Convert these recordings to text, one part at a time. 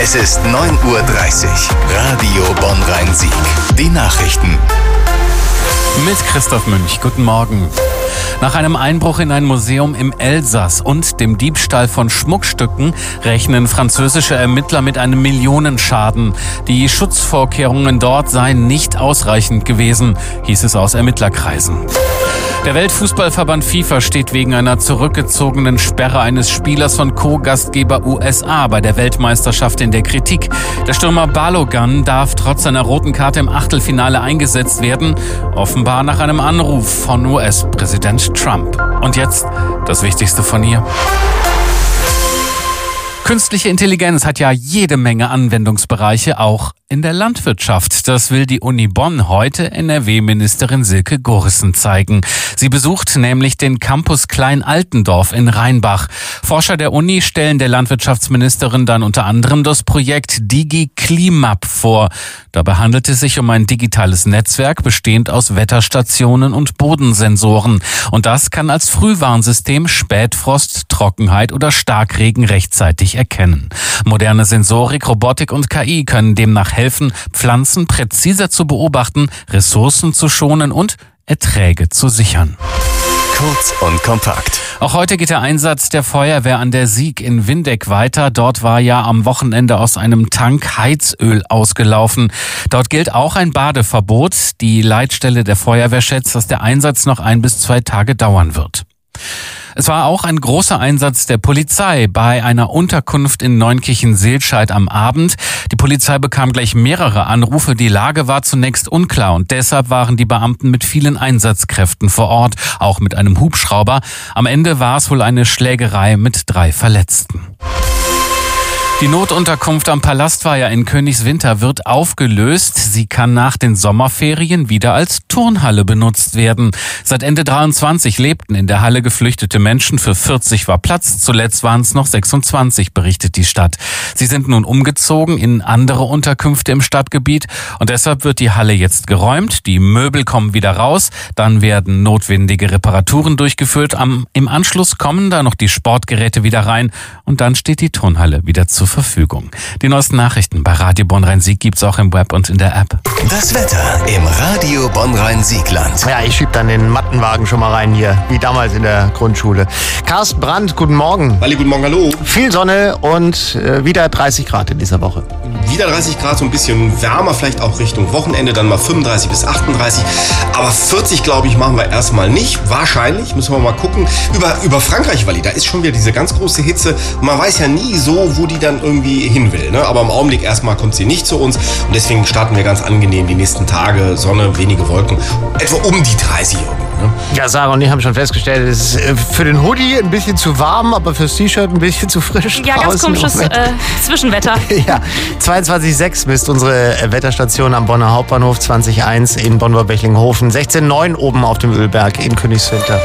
Es ist 9:30 Uhr. Radio Bonn-Rhein-Sieg. Die Nachrichten. Mit Christoph Münch. Guten Morgen. Nach einem Einbruch in ein Museum im Elsass und dem Diebstahl von Schmuckstücken rechnen französische Ermittler mit einem Millionenschaden. Die Schutzvorkehrungen dort seien nicht ausreichend gewesen, hieß es aus Ermittlerkreisen. Der Weltfußballverband FIFA steht wegen einer zurückgezogenen Sperre eines Spielers von Co-Gastgeber USA bei der Weltmeisterschaft in der Kritik. Der Stürmer Balogun darf trotz seiner roten Karte im Achtelfinale eingesetzt werden, offenbar nach einem Anruf von US-Präsident Trump. Und jetzt das Wichtigste von hier. Künstliche Intelligenz hat ja jede Menge Anwendungsbereiche, auch in der Landwirtschaft. Das will die Uni Bonn heute NRW-Ministerin Silke Gorissen zeigen. Sie besucht nämlich den Campus Klein-Altendorf in Rheinbach. Forscher der Uni stellen der Landwirtschaftsministerin dann unter anderem das Projekt DigiClimap vor. Dabei handelt es sich um ein digitales Netzwerk, bestehend aus Wetterstationen und Bodensensoren. Und das kann als Frühwarnsystem Spätfrost, Trockenheit oder Starkregen rechtzeitig erkennen. Moderne Sensorik, Robotik und KI können demnach helfen, Pflanzen präziser zu beobachten, Ressourcen zu schonen und Erträge zu sichern. Kurz und kompakt. Auch heute geht der Einsatz der Feuerwehr an der Sieg in Windeck weiter. Dort war ja am Wochenende aus einem Tank Heizöl ausgelaufen. Dort gilt auch ein Badeverbot. Die Leitstelle der Feuerwehr schätzt, dass der Einsatz noch 1 bis 2 Tage dauern wird. Es war auch ein großer Einsatz der Polizei bei einer Unterkunft in Neunkirchen-Seelscheid am Abend. Die Polizei bekam gleich mehrere Anrufe. Die Lage war zunächst unklar und deshalb waren die Beamten mit vielen Einsatzkräften vor Ort, auch mit einem Hubschrauber. Am Ende war es wohl eine Schlägerei mit 3 Verletzten. Die Notunterkunft am Palastweiher in Königswinter wird aufgelöst. Sie kann nach den Sommerferien wieder als Turnhalle benutzt werden. Seit Ende 23 lebten in der Halle geflüchtete Menschen. Für 40 war Platz. Zuletzt waren es noch 26, berichtet die Stadt. Sie sind nun umgezogen in andere Unterkünfte im Stadtgebiet. Und deshalb wird die Halle jetzt geräumt. Die Möbel kommen wieder raus. Dann werden notwendige Reparaturen durchgeführt. Im Anschluss kommen da noch die Sportgeräte wieder rein. Und dann steht die Turnhalle wieder zur Verfügung. Die neuesten Nachrichten bei Radio Bonn-Rhein-Sieg gibt's auch im Web und in der App. Das Wetter im Radio Bonn-Rhein-Siegland. Ja, ich schieb dann den Mattenwagen schon mal rein hier, wie damals in der Grundschule. Carsten Brandt, guten Morgen. Walli, guten Morgen, hallo. Viel Sonne und wieder 30 Grad in dieser Woche. Wieder 30 Grad, so ein bisschen wärmer, vielleicht auch Richtung Wochenende, dann mal 35 bis 38. Aber 40, glaube ich, machen wir erstmal nicht. Wahrscheinlich, müssen wir mal gucken. Über Frankreich, Walli, da ist schon wieder diese ganz große Hitze. Und man weiß ja nie so, wo die dann irgendwie hin will. Ne? Aber im Augenblick erstmal kommt sie nicht zu uns. Und deswegen starten wir ganz angenehm die nächsten Tage. Sonne, wenige Wolken. Etwa um die 30 irgendwo. Ne? Ja, Sarah und ich haben schon festgestellt, es ist für den Hoodie ein bisschen zu warm, aber fürs T-Shirt ein bisschen zu frisch. Ja, ganz komisches Zwischenwetter. Ja, 22,6 misst unsere Wetterstation am Bonner Hauptbahnhof, 20,1 in Bonn-Bechlinghofen, 16,9 oben auf dem Ölberg in Königswinter.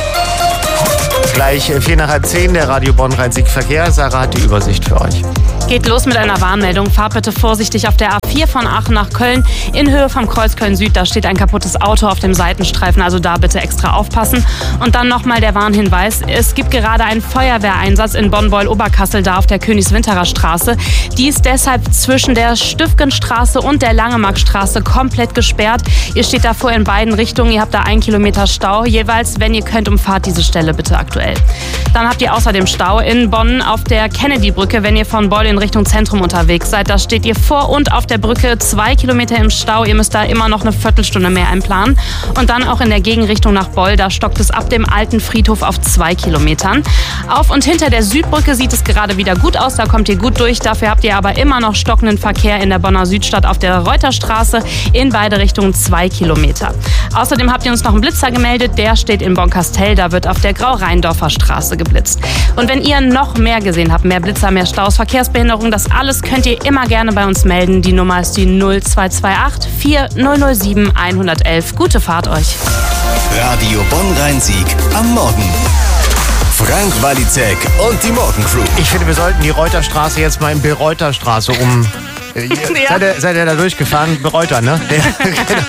Gleich 10 nach halb 10 der Radio Bonn-Rhein-Sieg Verkehr. Sarah hat die Übersicht für euch. Geht los mit einer Warnmeldung. Fahrt bitte vorsichtig auf der A4 von Aachen nach Köln in Höhe vom Kreuz Köln-Süd. Da steht ein kaputtes Auto auf dem Seitenstreifen, also da bitte extra aufpassen. Und dann nochmal der Warnhinweis. Es gibt gerade einen Feuerwehreinsatz in Bonn-Beul-Oberkassel, da auf der Königswinterer Straße. Die ist deshalb zwischen der Stüffgenstraße und der Langemarkstraße komplett gesperrt. Ihr steht davor in beiden Richtungen. Ihr habt da 1 Kilometer Stau. Jeweils, wenn ihr könnt, umfahrt diese Stelle bitte aktuell. Dann habt ihr außerdem Stau in Bonn auf der Kennedy-Brücke, wenn ihr von Beul in Richtung Zentrum unterwegs seid. Da steht ihr vor und auf der Brücke 2 Kilometer im Stau. Ihr müsst da immer noch eine Viertelstunde mehr einplanen. Und dann auch in der Gegenrichtung nach Beul, da stockt es ab dem alten Friedhof auf 2 Kilometern. Auf und hinter der Südbrücke sieht es gerade wieder gut aus, da kommt ihr gut durch. Dafür habt ihr aber immer noch stockenden Verkehr in der Bonner Südstadt auf der Reuterstraße in beide Richtungen 2 Kilometer. Außerdem habt ihr uns noch einen Blitzer gemeldet, der steht in Bonn-Kastel, da wird auf der Grau-Rheindorfer Straße geblitzt. Und wenn ihr noch mehr gesehen habt, mehr Blitzer, mehr Staus, Verkehrsbehinderung, das alles könnt ihr immer gerne bei uns melden. Die Nummer ist die 0228 4007 111. Gute Fahrt euch. Radio Bonn-Rhein-Sieg am Morgen. Frank Walizek und die Morgencrew. Ich finde, wir sollten die Reuterstraße jetzt mal in Bereuterstraße Seid ihr da durchgefahren? Bereuter, ne?